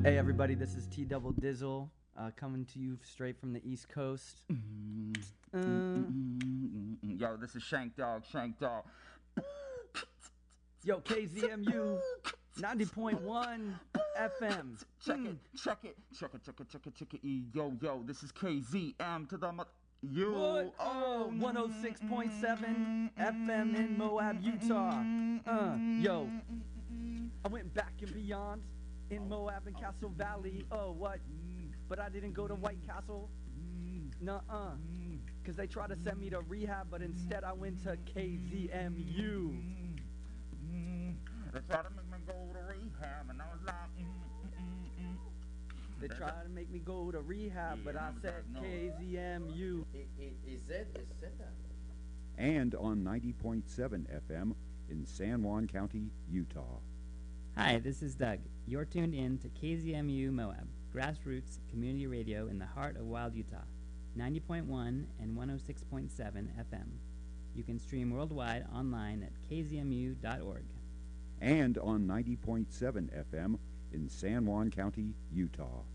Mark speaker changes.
Speaker 1: Hey everybody, this is T Double Dizzle coming to you straight from the East Coast.
Speaker 2: Yo, this is Shank Dog.
Speaker 1: Yo, KZMU 90.1 FM.
Speaker 2: Check it. Yo, this is KZM to the you.
Speaker 1: What? 106.7 FM in Moab, Utah. Yo, I went back and beyond in Moab and Castle Valley. What? But I didn't go to White Castle. Nuh-uh. Because they tried to send me to rehab, but instead I went to KZMU.
Speaker 2: They tried to make me go to rehab, and I was like,
Speaker 1: They tried to make me go to rehab, but I said KZMU.
Speaker 3: Is that?
Speaker 4: And on 90.7 FM in San Juan County, Utah.
Speaker 5: Hi, this is Doug. You're tuned in to KZMU Moab, grassroots community radio in the heart of Wild, Utah, 90.1 and 106.7 FM. You can stream worldwide online at kzmu.org.
Speaker 4: And on 90.7 FM in San Juan County, Utah.